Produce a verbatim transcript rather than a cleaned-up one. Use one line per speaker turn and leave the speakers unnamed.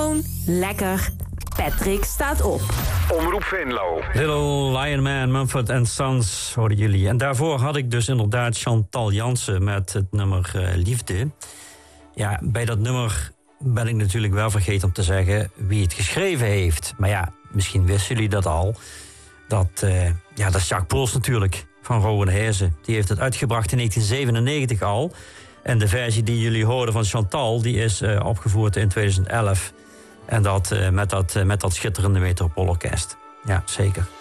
Gewoon lekker. Patrick staat op.
Omroep Venlo.
Little Lion Man, Mumford and Sons hoorden jullie. En daarvoor had ik dus inderdaad Chantal Jansen met het nummer uh, Liefde. Ja, bij dat nummer ben ik natuurlijk wel vergeten om te zeggen wie het geschreven heeft. Maar ja, misschien wisten jullie dat al. Dat, uh, ja, dat is Jacques Poels natuurlijk, van Rowan Hezen. Die heeft het uitgebracht in negentien zevenennegentig al. En de versie die jullie hoorden van Chantal, die is uh, opgevoerd in tweeduizend elf. En dat uh, met, dat, uh, met dat schitterende Metropoolorkest. Ja, zeker.